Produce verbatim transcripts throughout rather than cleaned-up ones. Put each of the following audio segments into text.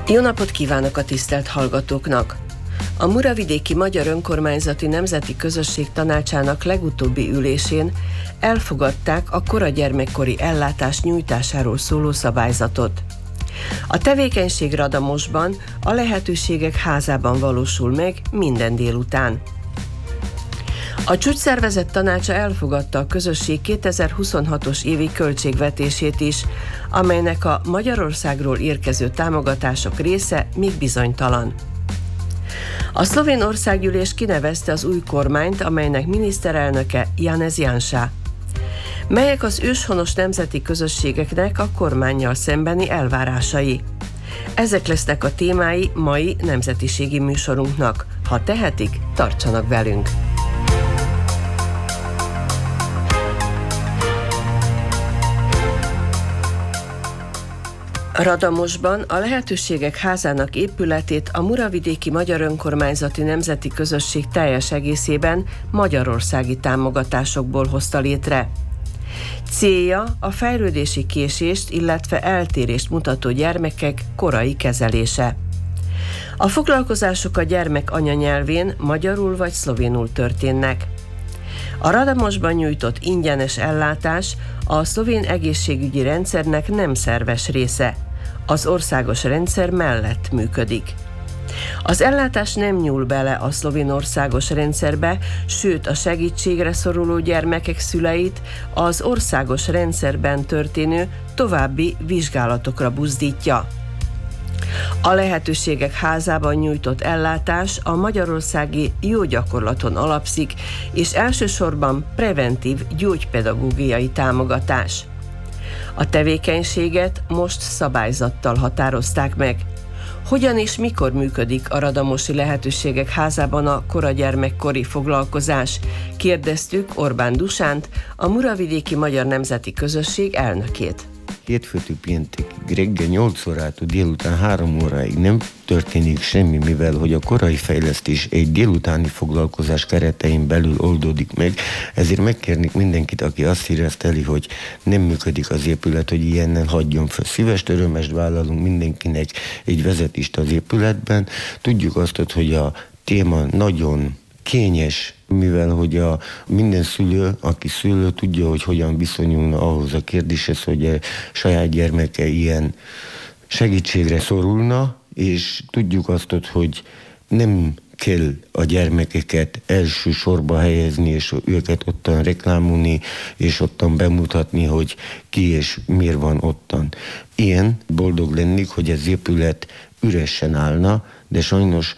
Jó napot kívánok a tisztelt hallgatóknak! A Muravidéki Magyar Önkormányzati Nemzeti Közösség Tanácsának legutóbbi ülésén elfogadták a koragyermekkori ellátás nyújtásáról szóló szabályzatot. A tevékenység Radamosban, a Lehetőségek Házában valósul meg minden délután. A csúcsszervezet tanácsa elfogadta a közösség kétezer-huszonhatos évi költségvetését is, amelynek a Magyarországról érkező támogatások része még bizonytalan. A szlovén országgyűlés kinevezte az új kormányt, amelynek miniszterelnöke Janez Janša. Melyek az őshonos nemzeti közösségeknek a kormánnyal szembeni elvárásai? Ezek lesznek a témái mai nemzetiségi műsorunknak. Ha tehetik, tartsanak velünk! Radamosban a Lehetőségek Házának épületét a Muravidéki Magyar Önkormányzati Nemzeti Közösség teljes egészében magyarországi támogatásokból hozta létre. Célja a fejlődési késést, illetve eltérést mutató gyermekek korai kezelése. A foglalkozások a gyermek anyanyelvén, magyarul vagy szlovénul történnek. A Radamosban nyújtott ingyenes ellátás a szlovén egészségügyi rendszernek nem szerves része. Az országos rendszer mellett működik. Az ellátás nem nyúl bele a szlovén országos rendszerbe, sőt a segítségre szoruló gyermekek szüleit az országos rendszerben történő további vizsgálatokra buzdítja. A Lehetőségek Házában nyújtott ellátás a magyarországi jó gyakorlaton alapszik, és elsősorban preventív gyógypedagógiai támogatás. A tevékenységet most szabályzattal határozták meg. Hogyan és mikor működik a Radamosi Lehetőségek Házában a koragyermekkori foglalkozás? Kérdeztük Orbán Dusánt, a Muravidéki Magyar Nemzeti Közösség elnökét. Hétfőtől péntekig reggel nyolc órától délután három óráig nem történik semmi, mivel hogy a korai fejlesztés egy délutáni foglalkozás keretein belül oldódik meg, ezért megkérnék mindenkit, aki azt érezteli, hogy nem működik az épület, hogy ilyennel hagyjon fel. Szíves örömest vállalunk mindenkinek egy vezetést az épületben. Tudjuk azt, hogy a téma nagyon kényes, mivel hogy a minden szülő, aki szülő, tudja, hogy hogyan viszonyulna ahhoz a kérdéshez, hogy a saját gyermeke ilyen segítségre szorulna, és tudjuk azt, hogy nem kell a gyermekeket első sorba helyezni, és őket ottan reklámolni, és ottan bemutatni, hogy ki és miért van ottan. Ilyen boldog lennék, hogy ez épület üresen állna, de sajnos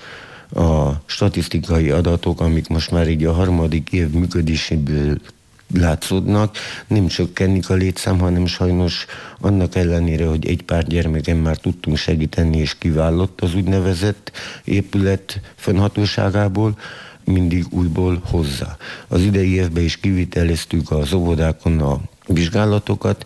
a statisztikai adatok, amik most már így a harmadik év működéséből látszódnak, nem csökkennik a létszám, hanem sajnos annak ellenére, hogy egy pár gyermeken már tudtunk segíteni, és kiválott az úgynevezett épület fennhatóságából, mindig újból hozzá. Az idei évben is kiviteleztük az óvodákon a vizsgálatokat,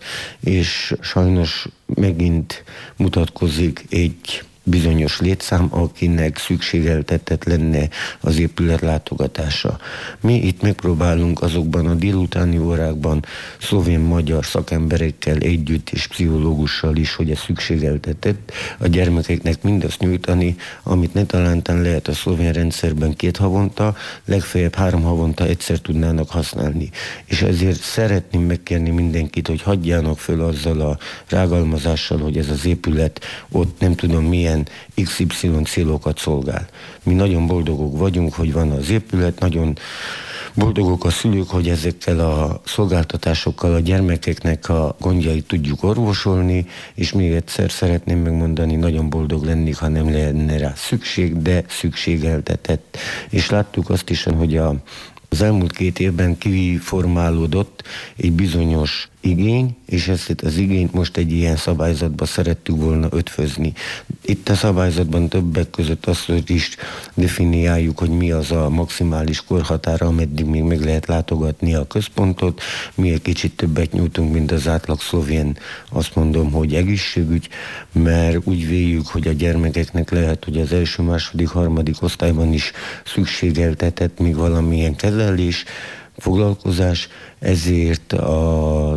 és sajnos megint mutatkozik egy bizonyos létszám, akinek szükségeltetett lenne az épület látogatása. Mi itt megpróbálunk azokban a délutáni órákban szlovén-magyar szakemberekkel együtt és pszichológussal is, hogy ez szükségeltetett a gyermekeknek mindazt nyújtani, amit ne talántán lehet a szlovén rendszerben két havonta, legfeljebb három havonta egyszer tudnának használni. És ezért szeretném megkérni mindenkit, hogy hagyjának föl azzal a rágalmazással, hogy ez az épület ott nem tudom milyen iksz ipszilon célokat szolgál. Mi nagyon boldogok vagyunk, hogy van az épület, nagyon boldogok a szülők, hogy ezekkel a szolgáltatásokkal a gyermekeknek a gondjait tudjuk orvosolni, és még egyszer szeretném megmondani, nagyon boldog lennék, ha nem lenne rá szükség, de szükségeltetett. És láttuk azt is, hogy a az elmúlt két évben kiformálódott egy bizonyos igény, és ezt az igényt most egy ilyen szabályzatba szerettük volna ötvözni. Itt a szabályzatban többek között azt is definiáljuk, hogy mi az a maximális korhatára, ameddig még meg lehet látogatni a központot. Mi egy kicsit többet nyújtunk, mint az átlag szlovén, azt mondom, hogy egészségügy, mert úgy véljük, hogy a gyermekeknek lehet, hogy az első, második, harmadik osztályban is szükségeltetett még valamilyen kezelés, foglalkozás, ezért a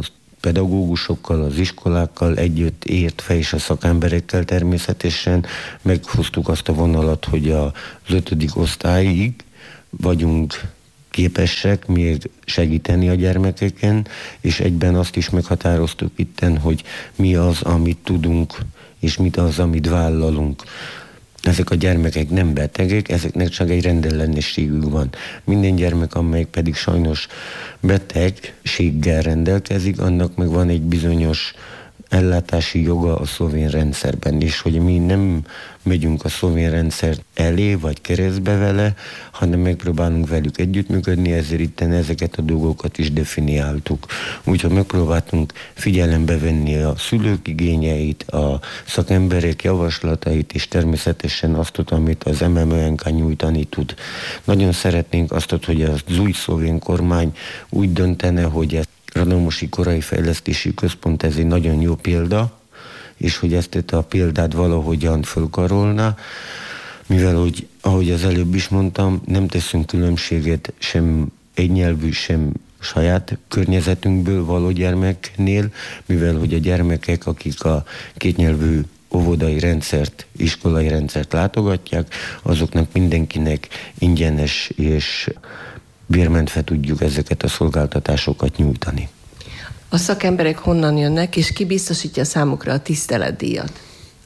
pedagógusokkal, az iskolákkal együtt ért fel, és a szakemberekkel természetesen meghoztuk azt a vonalat, hogy az ötödik osztályig vagyunk képesek még segíteni a gyermekeken, és egyben azt is meghatároztuk itten, hogy mi az, amit tudunk, és mit az, amit vállalunk. Ezek a gyermekek nem betegek, ezeknek csak egy rendellenességük van. Minden gyermek, amelyik pedig sajnos betegséggel rendelkezik, annak meg van egy bizonyos ellátási joga a szlovén rendszerben, és hogy mi nem megyünk a szlovén rendszer elé, vagy keresztbe vele, hanem megpróbálunk velük együttműködni, ezért itten ezeket a dolgokat is definiáltuk. Úgyhogy megpróbáltunk figyelembe venni a szülők igényeit, a szakemberek javaslatait, és természetesen azt, amit az em em o en ká nyújtani tud. Nagyon szeretnénk azt, hogy az új szlovén kormány úgy döntene, hogy ezt Radomosi Korai Fejlesztési Központ, ez egy nagyon jó példa, és hogy ezt a példát valahogyan fölkarolna, mivel, hogy, ahogy az előbb is mondtam, nem teszünk különbséget sem egynyelvű, sem saját környezetünkből való gyermeknél, mivel hogy a gyermekek, akik a kétnyelvű óvodai rendszert, iskolai rendszert látogatják, azoknak mindenkinek ingyenes és bérmentve tudjuk ezeket a szolgáltatásokat nyújtani. A szakemberek honnan jönnek, és ki biztosítja számukra a tiszteletdíjat?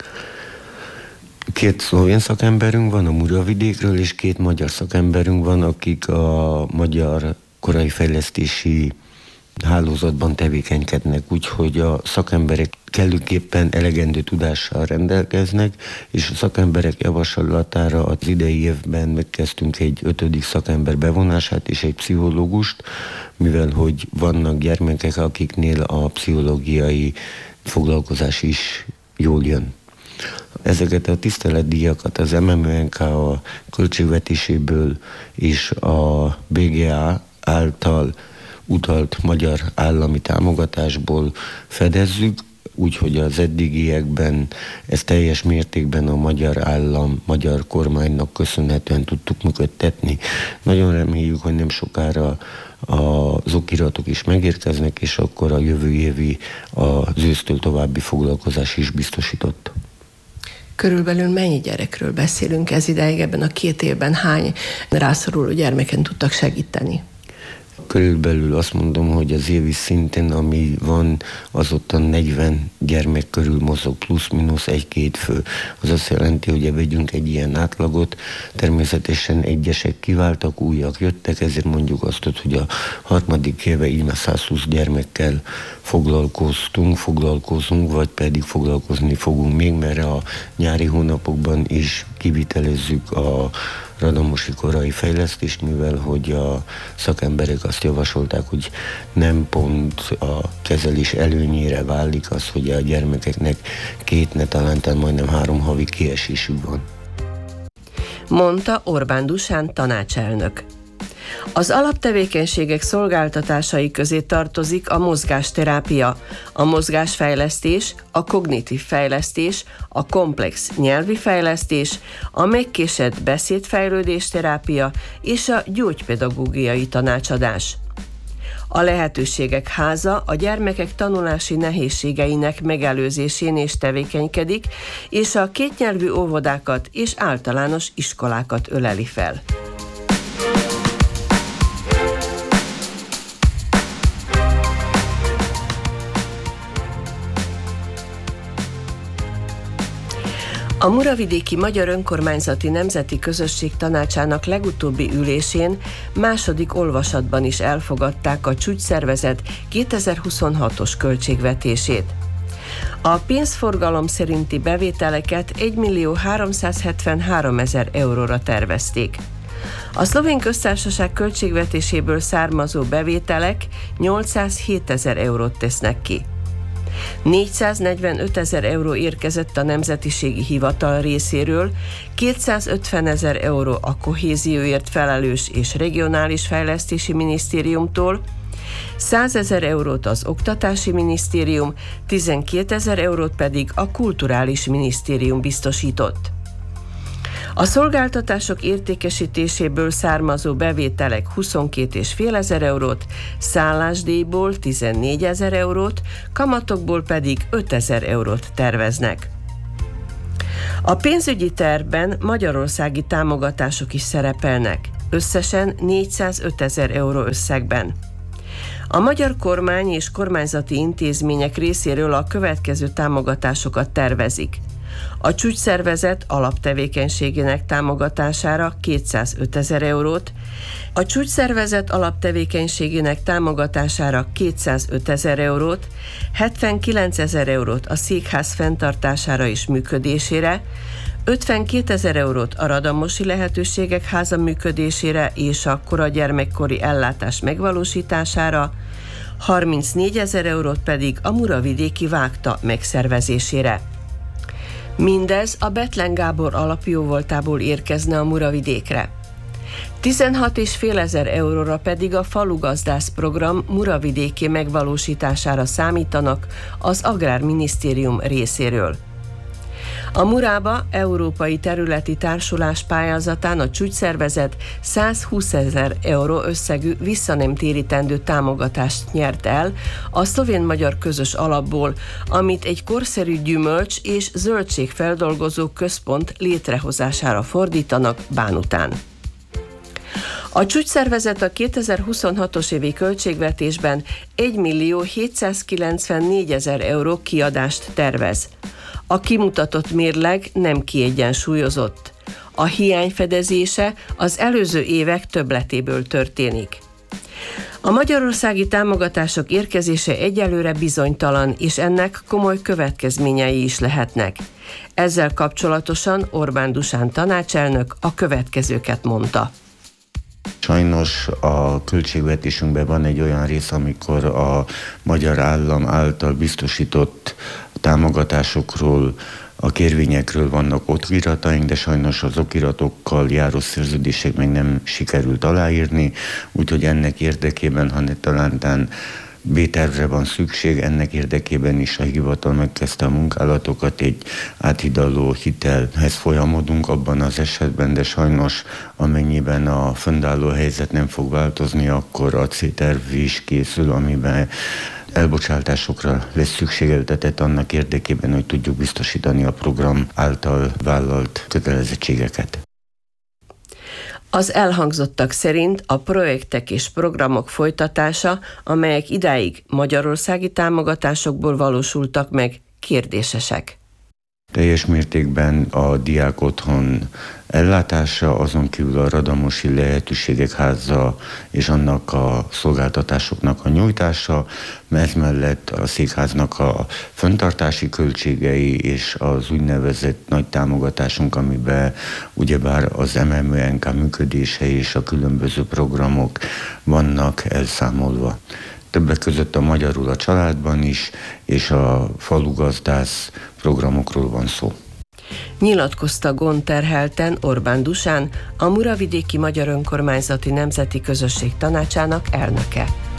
Két szlovén szakemberünk van a Muravidékről, és két magyar szakemberünk van, akik a magyar korai fejlesztési hálózatban tevékenykednek, úgyhogy a szakemberek kellőképpen elegendő tudással rendelkeznek, és a szakemberek javaslatára az idei évben megkezdtünk egy ötödik szakember bevonását és egy pszichológust, mivel hogy vannak gyermekek, akiknél a pszichológiai foglalkozás is jól jön. Ezeket a tiszteletdíjakat az em em o en ká a költségvetéséből és a bé gé á által utalt magyar állami támogatásból fedezzük, úgyhogy az eddigiekben ezt teljes mértékben a magyar állam, magyar kormánynak köszönhetően tudtuk működtetni. Nagyon reméljük, hogy nem sokára az okiratok is megérkeznek, és akkor a jövő évi az ősztől további foglalkozás is biztosított. Körülbelül mennyi gyerekről beszélünk ez ideig, ebben a két évben hány rászoruló gyermeken tudtak segíteni? Körülbelül azt mondom, hogy az évi szinten, ami van, az ott a negyven gyermek körül mozog, plusz-minusz egy-két fő. Az azt jelenti, hogy vegyünk egy ilyen átlagot. Természetesen egyesek kiváltak, újak jöttek, ezért mondjuk azt, hogy a harmadik éve így már százhúsz gyermekkel foglalkoztunk, foglalkozunk, vagy pedig foglalkozni fogunk még, mert a nyári hónapokban is kivitelezzük a Radomosi Korai Fejlesztést, mivel hogy a szakemberek azt javasolták, hogy nem pont a kezelés előnyére válik az, hogy a gyermekeknek két, ne talán majdnem három havi kiesésük van. Mondta Orbán Dusán tanácselnök. Az alaptevékenységek szolgáltatásai közé tartozik a mozgásterápia, a mozgásfejlesztés, a kognitív fejlesztés, a komplex nyelvi fejlesztés, a megkésett beszédfejlődés terápia és a gyógypedagógiai tanácsadás. A lehetőségek háza a gyermekek tanulási nehézségeinek megelőzésén is tevékenykedik, és a kétnyelvű óvodákat és általános iskolákat öleli fel. A Muravidéki Magyar Önkormányzati Nemzeti Közösség Tanácsának legutóbbi ülésén második olvasatban is elfogadták a csúcsszervezet kétezer-huszonhatos költségvetését. A pénzforgalom szerinti bevételeket egymillió háromszázhetvenháromezer euróra tervezték. A Szlovén Köztársaság költségvetéséből származó bevételek nyolcszázhétezer eurót tesznek ki. négyszáznegyvenötezer euró érkezett a Nemzetiségi Hivatal részéről, kétszázötvenezer euró a kohézióért felelős és regionális fejlesztési minisztériumtól, százezer eurót az Oktatási Minisztérium, tizenkétezer eurót pedig a Kulturális Minisztérium biztosított. A szolgáltatások értékesítéséből származó bevételek huszonkét egész öt ezer eurót, szállásdíjból tizennégy ezer eurót, kamatokból pedig ötezer eurót terveznek. A pénzügyi tervben magyarországi támogatások is szerepelnek, összesen négyszázöt ezer euró összegben. A magyar kormány és kormányzati intézmények részéről a következő támogatásokat tervezik. A csúcsszervezet alaptevékenységének támogatására kétszázöt ezer eurót, a csúcsszervezet alaptevékenységének támogatására kétszázöt ezer eurót, hetvenkilenc ezer eurót a székház fenntartására és működésére, ötvenkét ezer eurót a Radamosi Lehetőségek Háza működésére és a koragyermekkori ellátás megvalósítására, harmincnégy ezer eurót pedig a Muravidéki Vágta megszervezésére. Mindez a Bethlen Gábor alapjóvoltából érkezne a Muravidékre. tizenhat egész öt ezer euróra pedig a Falugazdász program muravidéki megvalósítására számítanak az Agrárminisztérium részéről. A Murába Európai Területi Társulás pályázatán a csúcsszervezet százhúsz ezer euró összegű visszanemtérítendő támogatást nyert el a szlovén-magyar közös alapból, amit egy korszerű gyümölcs- és zöldségfeldolgozó központ létrehozására fordítanak Bánután. A csúcsszervezet a kétezer-huszonhatos évi költségvetésben egymillió hétszázkilencvennégy ezer euró kiadást tervez. A kimutatott mérleg nem kiegyensúlyozott. A hiány fedezése az előző évek többletéből történik. A magyarországi támogatások érkezése egyelőre bizonytalan, és ennek komoly következményei is lehetnek. Ezzel kapcsolatosan Orbán Dušan tanácselnök a következőket mondta. Sajnos a költségvetésünkben van egy olyan rész, amikor a magyar állam által biztosított támogatásokról, a kérvényekről vannak okirataink, de sajnos az okiratokkal járó szerződések még nem sikerült aláírni, úgyhogy ennek érdekében, ha ne talántán B-tervre van szükség, ennek érdekében is a hivatal megkezdte a munkálatokat, egy áthidaló hitelhez folyamodunk abban az esetben, de sajnos amennyiben a fönnálló helyzet nem fog változni, akkor a C-terv is készül, amiben elbocsátásokra lesz szükségeltetett annak érdekében, hogy tudjuk biztosítani a program által vállalt kötelezettségeket. Az elhangzottak szerint a projektek és programok folytatása, amelyek idáig magyarországi támogatásokból valósultak meg, kérdésesek. Teljes mértékben a diák otthon ellátása, azon kívül a Radamosi Lehetőségek Háza és annak a szolgáltatásoknak a nyújtása, ez mellett a székháznak a fenntartási költségei és az úgynevezett nagy támogatásunk, amiben ugyebár az em em en ká működése és a különböző programok vannak elszámolva. Többek között a Magyarul a családban is, és a Falugazdász programokról van szó. Nyilatkozta gondterhelten Orbán Dušan, a Muravidéki Magyar Önkormányzati Nemzeti Közösség Tanácsának elnöke.